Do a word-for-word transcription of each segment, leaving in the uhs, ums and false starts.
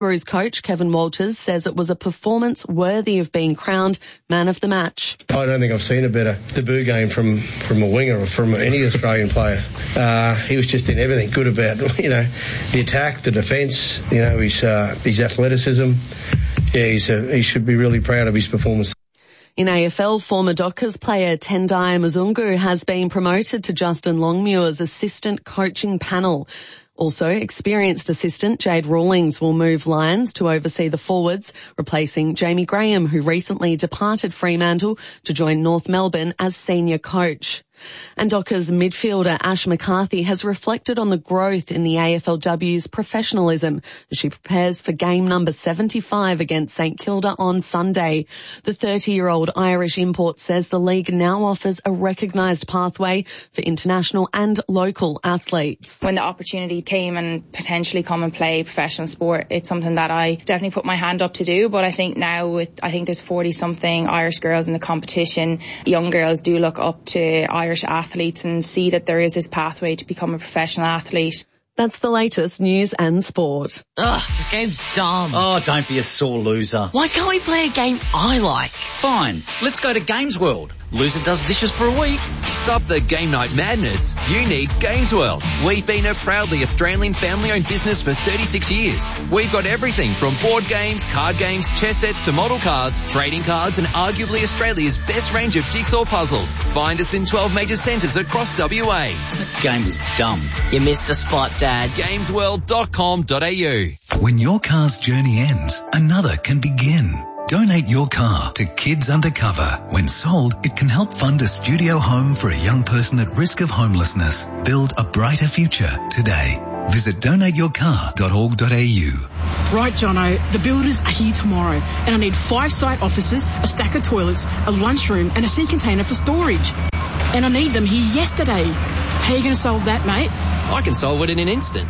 Bruce coach Kevin Walters says it was a performance worthy of being crowned man of the match. I don't think I've seen a better debut game from, from a winger or from any Australian player. Uh, he was just in everything good about, you know, the attack, the defence, you know, his, uh, his athleticism. Yeah, he's, uh, he should be really proud of his performance. In A F L, former Dockers player Tendai Mzungu has been promoted to Justin Longmuir's assistant coaching panel. Also, experienced assistant Jade Rawlings will move Lions to oversee the forwards, replacing Jamie Graham, who recently departed Fremantle to join North Melbourne as senior coach. And Dockers midfielder Ash McCarthy has reflected on the growth in the A F L W's professionalism as she prepares for game number seventy-five against St Kilda on Sunday. The thirty-year-old Irish import says the league now offers a recognised pathway for international and local athletes. When the opportunity came and potentially come and play professional sport, it's something that I definitely put my hand up to do. But I think now, with I think there's forty-something Irish girls in the competition, young girls do look up to Irish athletes and see that there is this pathway to become a professional athlete. That's the latest news and sport. Ugh, this game's dumb. Oh, don't be a sore loser. Why can't we play a game I like? Fine, let's go to Games World. Loser does dishes for a week. Stop the game night madness. You need Games World. We've been a proudly Australian family-owned business for thirty-six years. We've got everything from board games, card games, chess sets to model cars, trading cards, and arguably Australia's best range of jigsaw puzzles. Find us in twelve major centres across W A. That game was dumb. You missed the spot, Dad. games world dot com dot a u. When your car's journey ends, another can begin. Donate your car to Kids Undercover. When sold, it can help fund a studio home for a young person at risk of homelessness. Build a brighter future today. Visit donate your car dot org dot a u. Right, Jono, the builders are here tomorrow, and I need five site offices, a stack of toilets, a lunchroom, and a sea container for storage. And I need them here yesterday. How are you going to solve that, mate? I can solve it in an instant.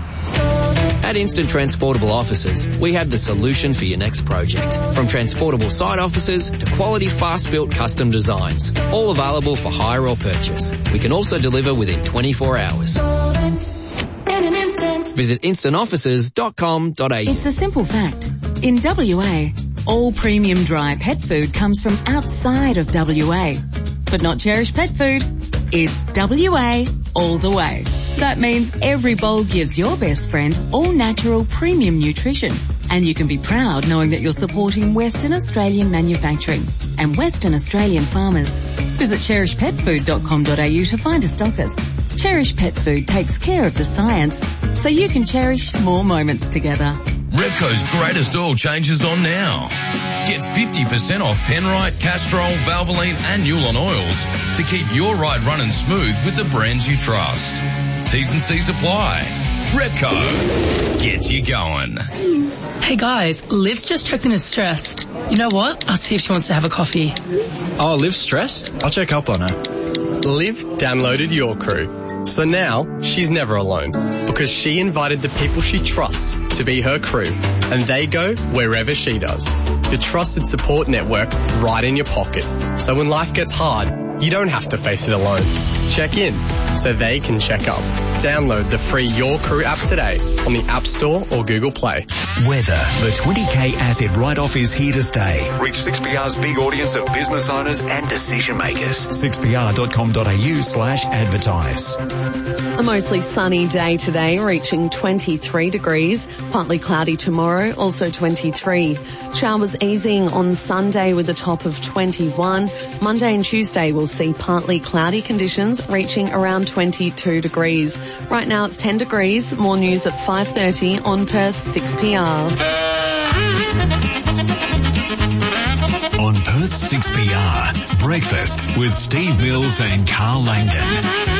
At Instant Transportable Offices, we have the solution for your next project. From transportable site offices to quality fast-built custom designs, all available for hire or purchase. We can also deliver within twenty-four hours. Visit instant offices dot com dot a u. It's a simple fact. In W A, all premium dry pet food comes from outside of W A. But not Cherish Pet Food. It's W A all the way. That means every bowl gives your best friend all natural premium nutrition. And you can be proud knowing that you're supporting Western Australian manufacturing and Western Australian farmers. Visit cherish pet food dot com dot a u to find a stockist. Cherish Pet Food takes care of the science so you can cherish more moments together. Repco's greatest oil changes on now. Get fifty percent off Penrite, Castrol, Valvoline and Newlon oils to keep your ride running smooth with the brands you trust. T's and C's apply. Repco gets you going. Hey guys, Liv's just checked in as stressed. You know what? I'll see if she wants to have a coffee. Oh, Liv's stressed? I'll check up on her. Liv downloaded Your Crew. So now she's never alone because she invited the people she trusts to be her crew and they go wherever she does. The trusted support network right in your pocket. So when life gets hard, you don't have to face it alone. Check in so they can check up. Download the free Your Crew app today on the App Store or Google Play. Weather. The twenty K asset write-off is here to stay. Reach six P R's big audience of business owners and decision makers. six P R dot com dot a u slash advertise. A mostly sunny day today, reaching twenty-three degrees. Partly cloudy tomorrow, also twenty-three. Showers easing on Sunday with a top of twenty-one. Monday and Tuesday will see partly cloudy conditions, reaching around twenty-two degrees. Right now it's ten degrees. More news at five thirty on Perth's six P R. On Perth's six P R, breakfast with Steve Mills and Carl Langdon.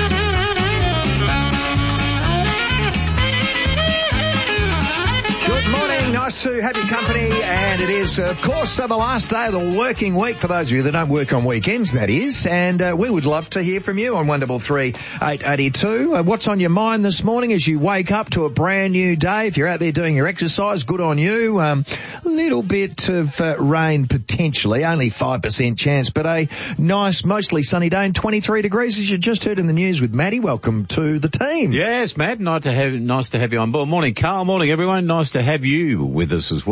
Nice to have your company, and it is, of course, the last day of the working week for those of you that don't work on weekends, that is, and uh, we would love to hear from you on one double three eight eight two. Uh, what's on your mind this morning as you wake up to a brand new day? If you're out there doing your exercise, good on you. Um, a little bit of uh, rain potentially, only five percent chance, but a nice, mostly sunny day and twenty-three degrees, as you just heard in the news with Matty. Welcome to the team. Yes, Matt, nice to have, nice to have you on board. Morning, Carl. Morning, everyone. Nice to have you with with us as well.